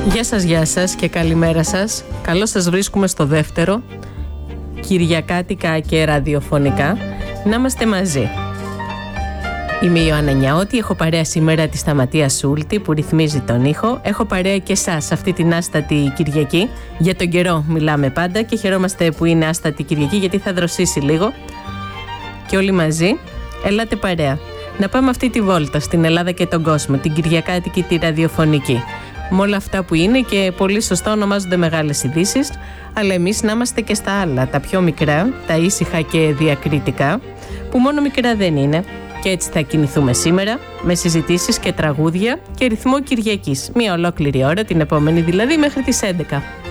Γεια σας και καλημέρα σας. Καλώς σας βρίσκουμε στο δεύτερο, κυριακάτικα και ραδιοφωνικά, να είμαστε μαζί. Είμαι η Ιωάννα Νιαώτη, έχω παρέα σήμερα τη Σταματία Σούλτη που ρυθμίζει τον ήχο. Έχω παρέα και εσάς αυτή την άστατη Κυριακή. Για τον καιρό μιλάμε πάντα και χαιρόμαστε που είναι άστατη Κυριακή, γιατί θα δροσίσει λίγο. Και όλοι μαζί, ελάτε παρέα. Να πάμε αυτή τη βόλτα στην Ελλάδα και τον κόσμο, την κυριακάτικη τη ραδιοφωνική. Με όλα αυτά που είναι και πολύ σωστά ονομάζονται μεγάλες ειδήσεις, αλλά εμείς να είμαστε και στα άλλα, τα πιο μικρά, τα ήσυχα και διακριτικά, που μόνο μικρά δεν είναι. Και έτσι θα κινηθούμε σήμερα, με συζητήσεις και τραγούδια και ρυθμό Κυριακής. Μία ολόκληρη ώρα, την επόμενη δηλαδή, μέχρι τις 11.